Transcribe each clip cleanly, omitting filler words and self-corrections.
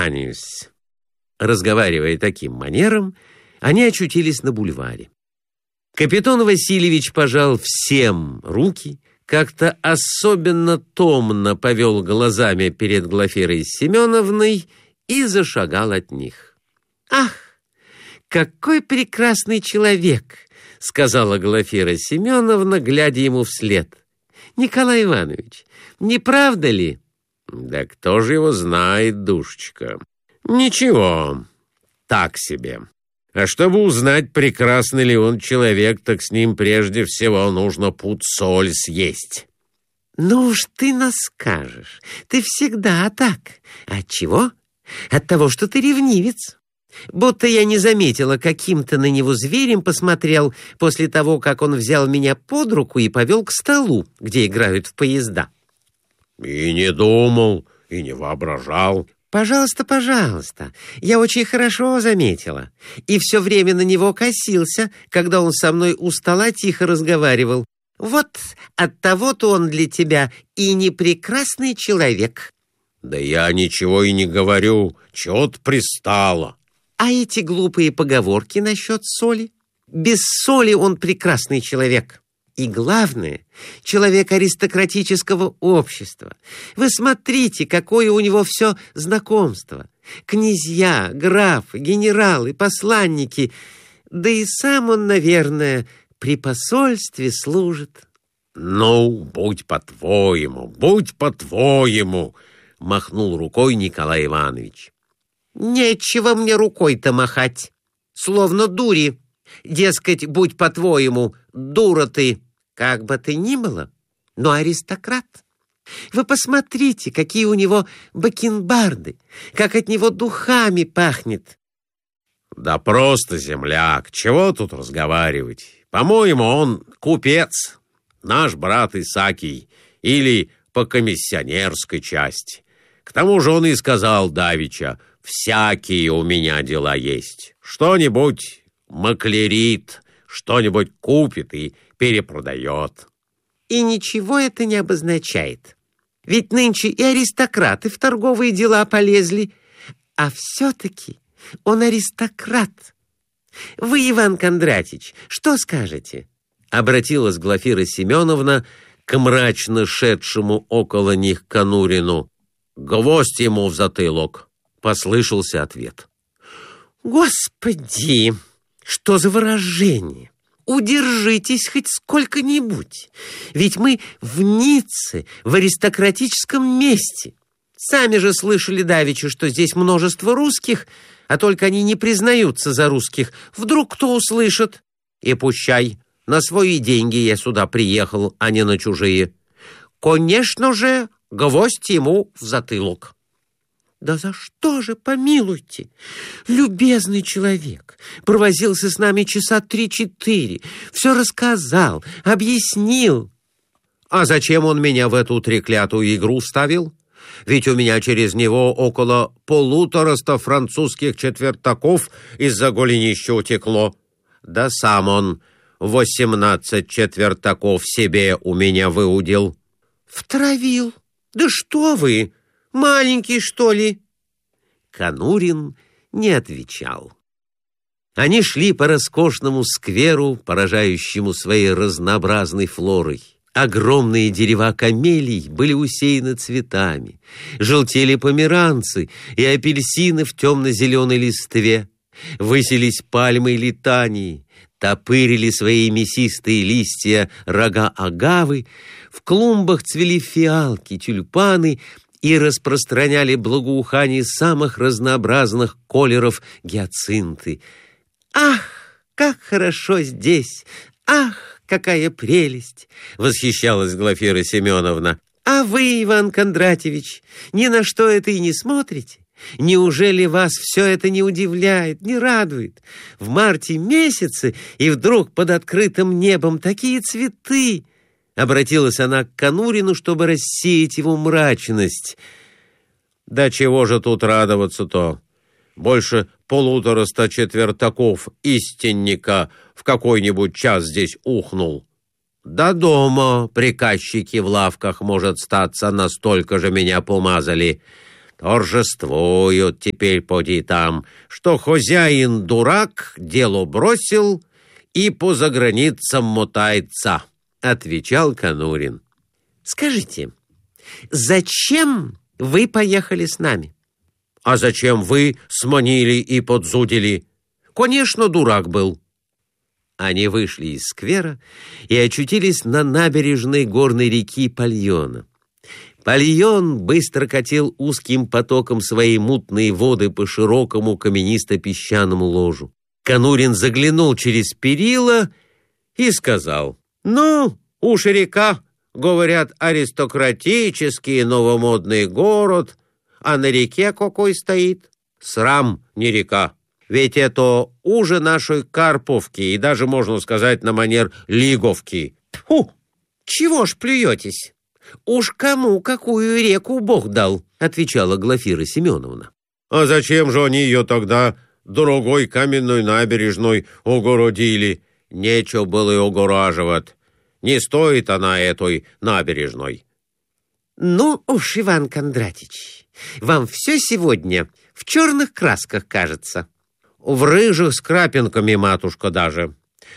кланяюсь». Разговаривая таким манером, они очутились на бульваре. Капитон Васильевич пожал всем руки, как-то особенно томно повел глазами перед Глафирой Семеновной и зашагал от них. «Ах, какой прекрасный человек!» — сказала Глафира Семеновна, глядя ему вслед. «Николай Иванович, не правда ли?» «Да кто же его знает, душечка? Ничего, так себе. А чтобы узнать, прекрасный ли он человек, так с ним прежде всего нужно пуд-соль съесть». «Ну уж ты нас скажешь. Ты всегда так. Отчего? От того, что ты ревнивец. Будто я не заметила, каким ты на него зверем посмотрел после того, как он взял меня под руку и повел к столу, где играют в поезда». «И не думал, и не воображал». «Пожалуйста, пожалуйста, я очень хорошо заметила. И все время на него косился, когда он со мной у стола тихо разговаривал. Вот оттого-то он для тебя и не прекрасный человек». «Да я ничего и не говорю, чего-то пристало». «А эти глупые поговорки насчет соли? Без соли он прекрасный человек. И главное, человек аристократического общества. Вы смотрите, какое у него все знакомство. Князья, графы, генералы, посланники. Да и сам он, наверное, при посольстве служит». «Ну, будь по-твоему, махнул рукой Николай Иванович. «Нечего мне рукой-то махать, словно дури. Дескать, будь по-твоему, дура ты, как бы ты ни было, но аристократ. Вы посмотрите, какие у него бакенбарды, как от него духами пахнет». «Да просто земляк, чего тут разговаривать? По-моему, он купец, наш брат Исакий, или по комиссионерской части. К тому же он и сказал давеча: всякие у меня дела есть. Что-нибудь маклерит, что-нибудь купит и перепродает». «И ничего это не обозначает. Ведь нынче и аристократы в торговые дела полезли. А все-таки он аристократ. Вы, Иван Кондратич, что скажете?» Обратилась Глафира Семеновна к мрачно шедшему около них Конурину. «Гвоздь ему в затылок», — послышался ответ. «Господи, что за выражение! Удержитесь хоть сколько-нибудь, ведь мы в Ницце, в аристократическом месте. Сами же слышали давеча, что здесь множество русских, а только они не признаются за русских. Вдруг кто услышит? И пущай, на свои деньги я сюда приехал, а не на чужие. Конечно же, гвоздь ему в затылок». «Да за что же, помилуйте? Любезный человек провозился с нами часа 3-4, все рассказал, объяснил». «А зачем он меня в эту треклятую игру ставил? Ведь у меня через него около 150 французских четвертаков из-за голенища утекло. Да сам он 18 четвертаков себе у меня выудил». «Втравил? Да что вы! Маленький, что ли?» Конурин не отвечал. Они шли по роскошному скверу, поражающему своей разнообразной флорой. Огромные дерева камелий были усеяны цветами, желтели померанцы и апельсины в темно-зеленой листве, высились пальмы и литании, топырили свои мясистые листья рога агавы, в клумбах цвели фиалки, тюльпаны и распространяли благоухание самых разнообразных колеров гиацинты. «Ах, как хорошо здесь! Ах, какая прелесть!» — восхищалась Глафира Семеновна. «А вы, Иван Кондратьевич, ни на что это и не смотрите? Неужели вас все это не удивляет, не радует? В марте месяце, и вдруг под открытым небом такие цветы!» Обратилась она к Конурину, чтобы рассеять его мрачность. «Да чего же тут радоваться-то? Больше 150 четвертаков истинника в какой-нибудь час здесь ухнул. Да дома приказчики в лавках, может статься, настолько же меня помазали. Торжествуют теперь поди там, что хозяин дурак, дело бросил и по заграницам мотается, — отвечал Конурин. Скажите, зачем вы поехали с нами? А зачем вы сманили и подзудили? Конечно, дурак был. Они вышли из сквера и очутились на набережной горной реки Пальона. Пальон быстро катил узким потоком свои мутные воды по широкому каменисто-песчаному ложу. Конурин заглянул через перила и сказал: «Ну, уж река, говорят, аристократический новомодный город, а на реке какой стоит? Срам, не река. Ведь это уже нашей Карповки и даже, можно сказать, на манер Лиговки». «Тьфу! Чего ж плюетесь? Уж кому какую реку Бог дал», — отвечала Глафира Семеновна. «А зачем же они ее тогда другой каменной набережной огородили? Нечего было и огораживать. Не стоит она этой набережной». «Ну уж, Иван Кондратич, вам все сегодня в черных красках кажется». «В рыжих с крапинками, матушка, даже.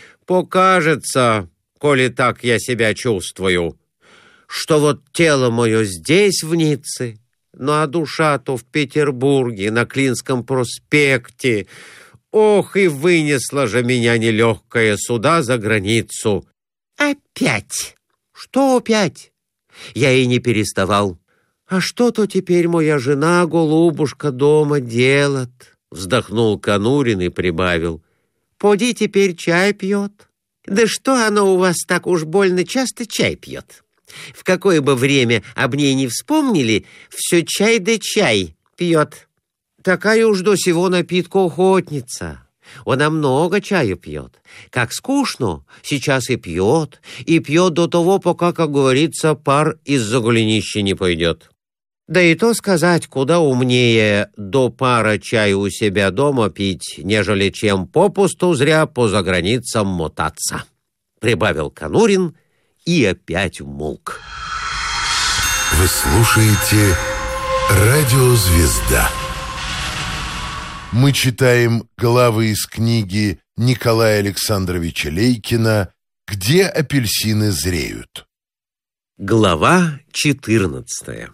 Покажется, коли так я себя чувствую, что вот тело мое здесь, в Ницце, ну а душа-то в Петербурге, на Клинском проспекте. Ох, и вынесла же меня нелегкая суда за границу». «Опять? Что опять? Я и не переставал. А что-то теперь моя жена, голубушка, дома делает?» Вздохнул Конурин и прибавил: «Поди теперь чай пьет». «Да что оно у вас так уж больно часто чай пьет? В какое бы время об ней не вспомнили, все чай да чай пьет. Такая уж до сего напитка охотница. Она много чаю пьет. Как скучно, сейчас и пьет до того, пока, как говорится, пар из-за голенища не пойдет. Да и то сказать, куда умнее до пара чаю у себя дома пить, нежели чем попусту зря по заграницам мотаться», — прибавил Конурин и опять умолк. Вы слушаете «Радио Звезда». Мы читаем главы из книги Николая Александровича Лейкина «Где апельсины зреют». Глава 14.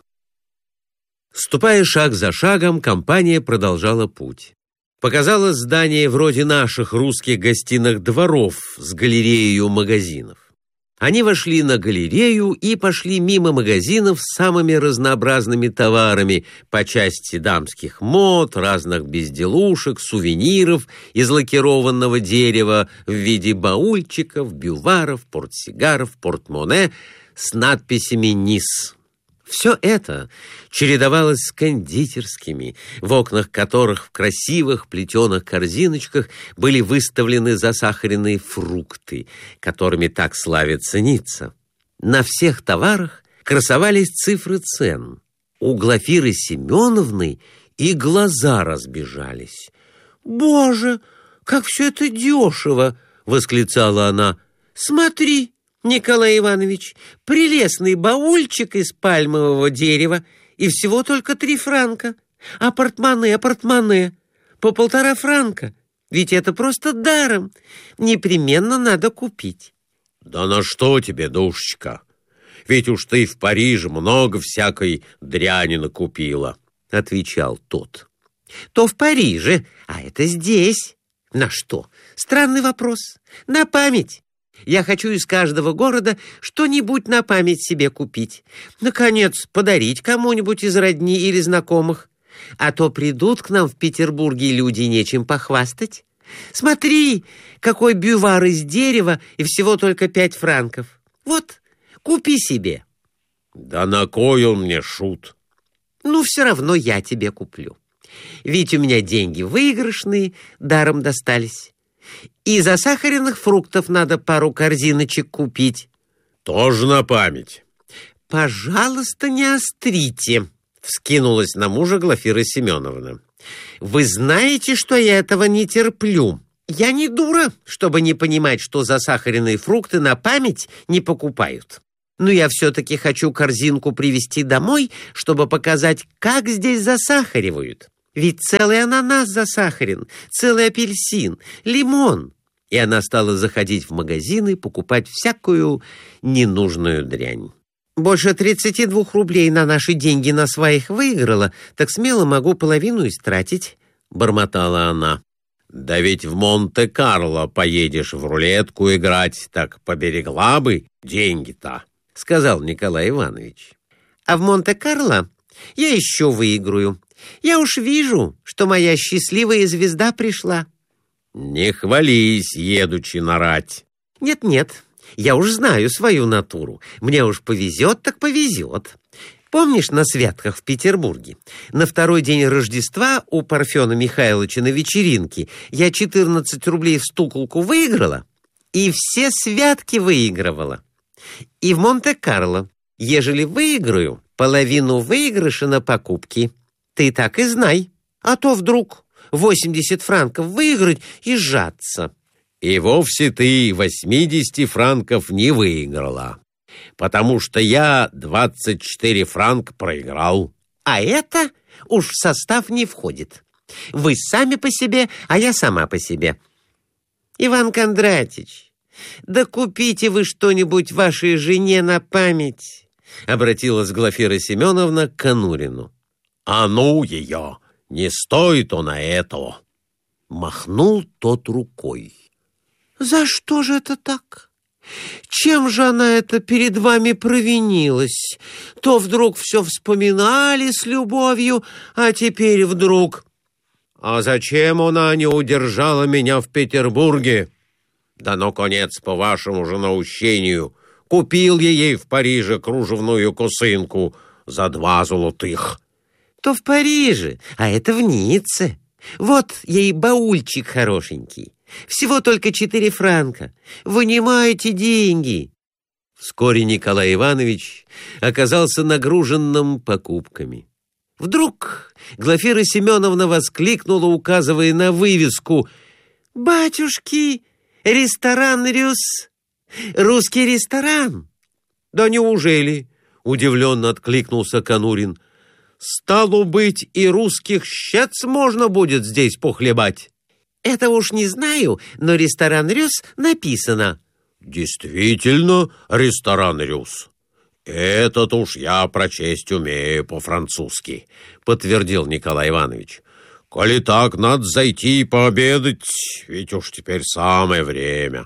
Ступая шаг за шагом, компания продолжала путь. Показалось здание вроде наших русских гостиных дворов с галереей магазинов. Они вошли на галерею и пошли мимо магазинов с самыми разнообразными товарами по части дамских мод, разных безделушек, сувениров из лакированного дерева в виде баульчиков, бюваров, портсигаров, портмоне с надписями «НИС». Все это чередовалось с кондитерскими, в окнах которых в красивых плетеных корзиночках были выставлены засахаренные фрукты, которыми так славится Ницца. На всех товарах красовались цифры цен. У Глафиры Семеновны и глаза разбежались. «Боже, как все это дешево!» — восклицала она. «Смотри, Николай Иванович, прелестный баульчик из пальмового дерева, и всего только 3 франка. А портмоне по 1,5 франка. Ведь это просто даром. Непременно надо купить». «Да на что тебе, душечка? Ведь уж ты в Париже много всякой дряни накупила», — отвечал тот. «То в Париже, а это здесь. На что? Странный вопрос. На память. Я хочу из каждого города что-нибудь на память себе купить. Наконец, подарить кому-нибудь из родни или знакомых. А то придут к нам в Петербурге люди, нечем похвастать. Смотри, какой бювар из дерева, и всего только 5 франков. Вот, купи себе». «Да на кой он мне, шут?» «Ну, все равно я тебе куплю. Ведь у меня деньги выигрышные, даром достались. И засахаренных фруктов надо пару корзиночек купить». «Тоже на память». «Пожалуйста, не острите», — вскинулась на мужа Глафира Семеновна. «Вы знаете, что я этого не терплю. Я не дура, чтобы не понимать, что засахаренные фрукты на память не покупают. Но я все-таки хочу корзинку привезти домой, чтобы показать, как здесь засахаривают. Ведь целый ананас засахарен, целый апельсин, лимон». И она стала заходить в магазины, покупать всякую ненужную дрянь. «Больше 32 рублей на наши деньги на сваях выиграла, так смело могу половину истратить», — бормотала она. «Да ведь в Монте-Карло поедешь в рулетку играть, так поберегла бы деньги-то», — сказал Николай Иванович. «А в Монте-Карло я еще выиграю. Я уж вижу, что моя счастливая звезда пришла». «Не хвались, едучи нарать». «Нет-нет, я уж знаю свою натуру. Мне уж повезет, так повезет. Помнишь на святках в Петербурге? На второй день Рождества у Парфена Михайловича на вечеринке я 14 рублей в стуколку выиграла и все святки выигрывала. И в Монте-Карло, ежели выиграю, половину выигрыша на покупки. Ты так и знай, а то вдруг 80 франков выиграть и сжаться». «И вовсе ты 80 франков не выиграла, потому что я 24 франка проиграл». «А это уж в состав не входит. Вы сами по себе, а я сама по себе. Иван Кондратич, да купите вы что-нибудь вашей жене на память», — обратилась Глафира Семеновна к Конурину. «А ну ее! Не стоит он на этого!» Махнул тот рукой. «За что же это так? Чем же она это перед вами провинилась? То вдруг все вспоминали с любовью, а теперь вдруг...» «А зачем она не удержала меня в Петербурге? Да ну конец по вашему же наущению. Купил я ей в Париже кружевную косынку за 2 золотых». «То в Париже, а это в Ницце. Вот ей баульчик хорошенький. Всего только 4 франка. Вынимайте деньги». Вскоре Николай Иванович оказался нагруженным покупками. Вдруг Глафира Семеновна воскликнула, указывая на вывеску: «Батюшки, ресторан Рюс! Русский ресторан!» «Да неужели?» — удивленно откликнулся Конурин. «Стало быть, и русских щец можно будет здесь похлебать». «Это уж не знаю, но ресторан Рюс написано». «Действительно, ресторан Рюс. Этот уж я прочесть умею по-французски», — подтвердил Николай Иванович. «Коли так, надо зайти и пообедать, ведь уж теперь самое время».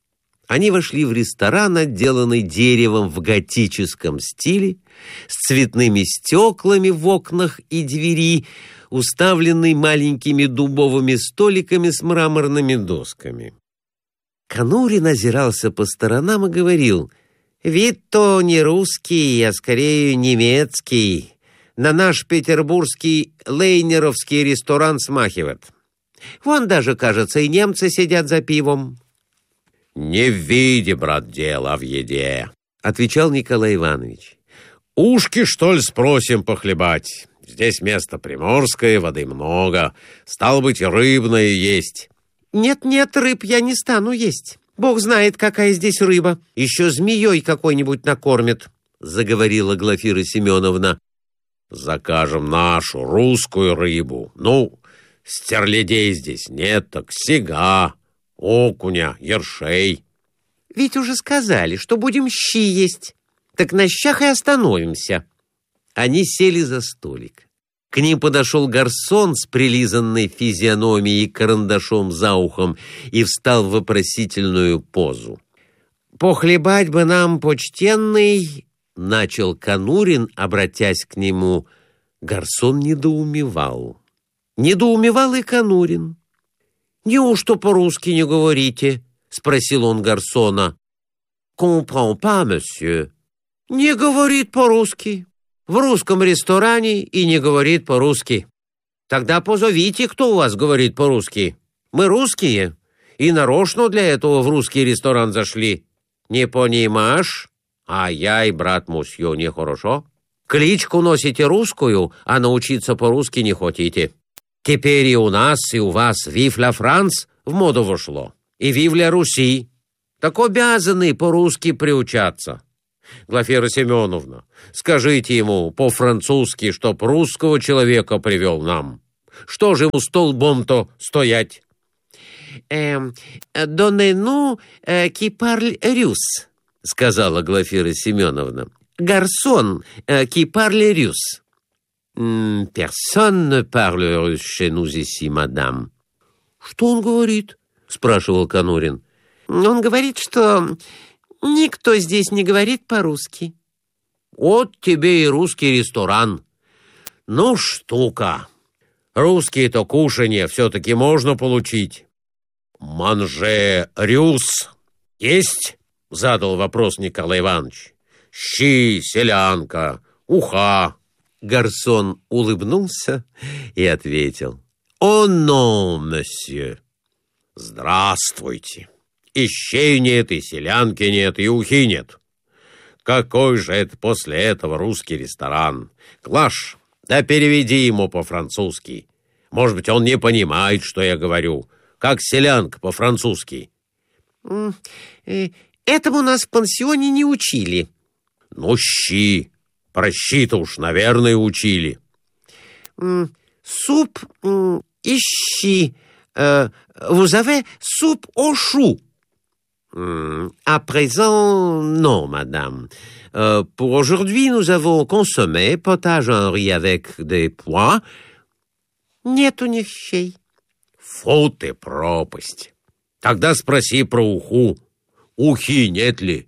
Они вошли в ресторан, отделанный деревом в готическом стиле, с цветными стеклами в окнах и двери, уставленный маленькими дубовыми столиками с мраморными досками. Конурин озирался по сторонам и говорил: «Вид-то не русский, а скорее немецкий. На наш петербургский лейнеровский ресторан смахивает. Вон даже, кажется, и немцы сидят за пивом». «Не в виде, брат, дело, а в еде», — отвечал Николай Иванович. «Ушки, что ли, спросим похлебать? Здесь место приморское, воды много. Стало быть, и рыбное есть». «Нет-нет, рыб я не стану есть. Бог знает, какая здесь рыба. Еще змеей какой-нибудь накормят», — заговорила Глафира Семеновна. «Закажем нашу русскую рыбу. Ну, стерлядей здесь нет, так сига, окуня, ершей». «Ведь уже сказали, что будем щи есть. Так на щах и остановимся». Они сели за столик. К ним подошел гарсон с прилизанной физиономией и карандашом за ухом и встал в вопросительную позу. «Похлебать бы нам, почтенный», — начал Конурин, обратясь к нему. Гарсон недоумевал. Недоумевал и Конурин. «Неужто по-русски не говорите?» — спросил он гарсона. «Comprends pas, monsieur». «Не говорит по-русски. В русском ресторане и не говорит по-русски. Тогда позовите, кто у вас говорит по-русски. Мы русские, и нарочно для этого в русский ресторан зашли. Не понимаешь? Ай-яй, брат мусью, нехорошо. Кличку носите русскую, а научиться по-русски не хотите. Теперь и у нас, и у вас «Вив ля Франс» в моду вошло, и «Вив ля Руси». Так обязаны по-русски приучаться. Глафира Семеновна, скажите ему по-французски, чтоб русского человека привел нам. Что же ему столбом-то стоять? «Donnez-nous qui parle russe», — сказала Глафира Семеновна. «Гарсон qui parle russe». «Personne ne parle russe chez nous ici, madame». «Что он говорит?» — спрашивал Конурин. «Он говорит, что никто здесь не говорит по-русски». «Вот тебе и русский ресторан. Ну, штука. Русские-то кушанье все-таки можно получить». «Манже рюс есть?» — задал вопрос Николай Иванович. «Щи, селянка, уха». Гарсон улыбнулся и ответил: «О, non, monsieur». «Здравствуйте. И щей нет, и селянки нет, и ухи нет. Какой же это после этого русский ресторан? Глаш, да переведи ему по-французски. Может быть, он не понимает, что я говорю. Как селянка по-французски?» «Этому нас в пансионе не учили». «Ну, щи. Про щи-то уж, наверное, учили». «Суп и щи. Vous avez soupe au chou?» «À présent, non, madame. Pour aujourd'hui, nous avons consommé potage en riz avec des pois». «Нет у них щей». «Фу ты, пропасть! Тогда спроси про уху. Ухи нет ли?»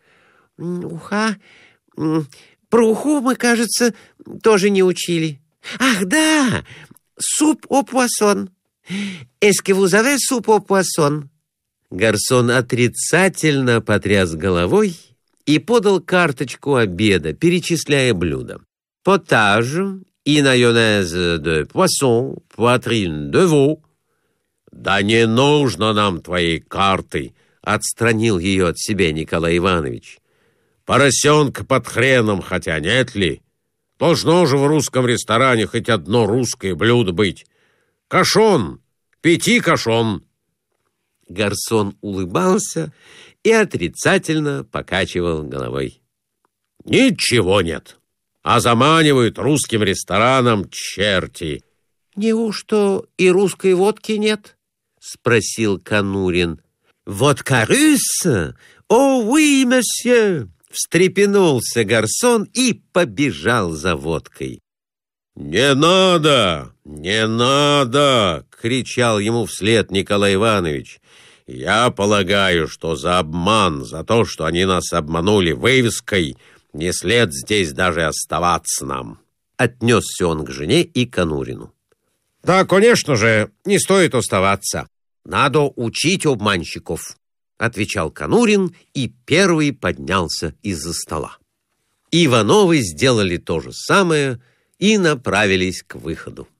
«Уха? Про уху мы, кажется, тоже не учили. Ах, да! Суп au poisson. Est-ce que vous avez soupe au poisson?» Гарсон отрицательно потряс головой и подал карточку обеда, перечисляя блюда. «Потаж и майонез de poisson, poitrine de veau». «Да не нужно нам твоей карты», — отстранил ее от себя Николай Иванович. «Поросенка под хреном, хотя нет ли? Должно же в русском ресторане хоть одно русское блюдо быть. Кашон, 5 кашон». Гарсон улыбался и отрицательно покачивал головой. «Ничего нет, а заманивают русским рестораном черти». «Неужто и русской водки нет?» — спросил Конурин. «Водка руссе? О, oui, monsieur!» — встрепенулся Гарсон и побежал за водкой. «Не надо! Не надо!» — кричал ему вслед Николай Иванович. «Я полагаю, что за обман, за то, что они нас обманули вывеской, не след здесь даже оставаться нам». Отнесся он к жене и Конурину. «Да, конечно же, не стоит оставаться. Надо учить обманщиков», — отвечал Конурин и первый поднялся из-за стола. Ивановы сделали то же самое и направились к выходу.